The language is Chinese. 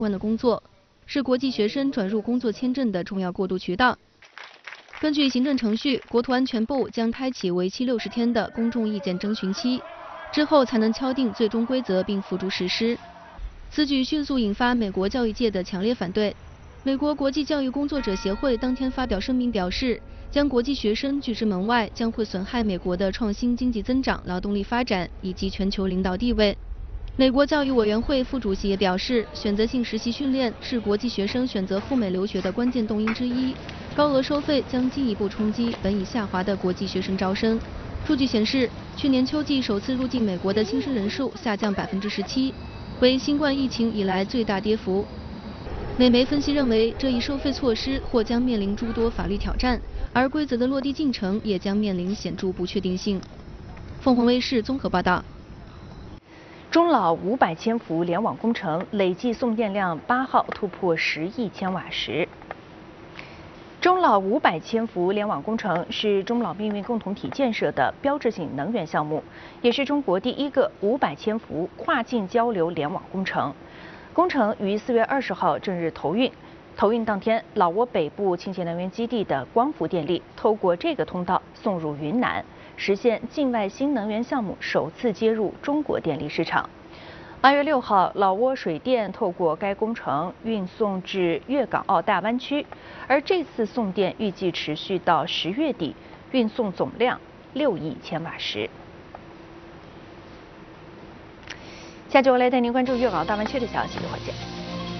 关的工作，是国际学生转入工作签证的重要过渡渠道。根据行政程序，国土安全部将开启为期60天的公众意见征询期，之后才能敲定最终规则并付诸实施。此举迅速引发美国教育界的强烈反对。美国国际教育工作者协会当天发表声明表示，将国际学生拒之门外将会损害美国的创新经济增长、劳动力发展以及全球领导地位。美国教育委员会副主席也表示，选择性实习训练是国际学生选择赴美留学的关键动因之一。高额收费将进一步冲击本已下滑的国际学生招生。数据显示，去年秋季首次入境美国的新生人数下降17%，为新冠疫情以来最大跌幅。美媒分析认为，这一收费措施或将面临诸多法律挑战，而规则的落地进程也将面临显著不确定性。凤凰卫视综合报道。 中老500千伏联网工程累计送电量8号突破10亿千瓦时。中老500千伏联网工程是中老命运共同体建设的标志性能源项目，也是中国第一个500千伏跨境交流联网工程。工程于4月20号正日投运。投运当天，老挝北部清洁能源基地的光伏电力透过这个通道送入云南，实现境外新能源项目首次接入中国电力市场。8月6号，老挝水电透过该工程运送至粤港澳大湾区，而这次送电预计持续到10月底，运送总量6亿千瓦时。下周来带您关注粤港澳大湾区的消息，一会儿见。